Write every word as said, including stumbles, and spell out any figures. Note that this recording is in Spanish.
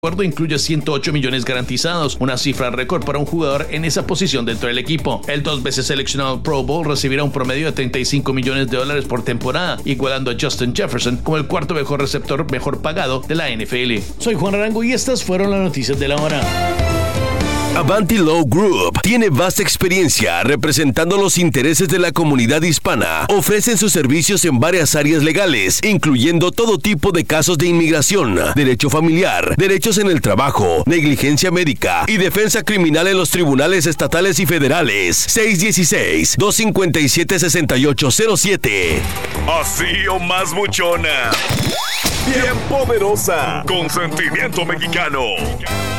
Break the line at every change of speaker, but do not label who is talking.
acuerdo incluye ciento ocho millones garantizados, una cifra récord para un jugador en esa posición dentro del equipo. El dos veces seleccionado al Pro Bowl recibirá un promedio de treinta y cinco millones de dólares por temporada, igualando a Justin Jefferson como el cuarto mejor receptor mejor pagado de la N F L.
Soy Juan Arango y estas fueron las noticias de la hora.
Avanti Law Group tiene vasta experiencia representando los intereses de la comunidad hispana. Ofrecen sus servicios en varias áreas legales, incluyendo todo tipo de casos de inmigración, derecho familiar, derechos en el trabajo, negligencia médica y defensa criminal en los tribunales estatales y federales. seis uno seis, dos cinco siete, seis ocho cero siete.
Así o más buchona. Bien poderosa. Con sentimiento mexicano.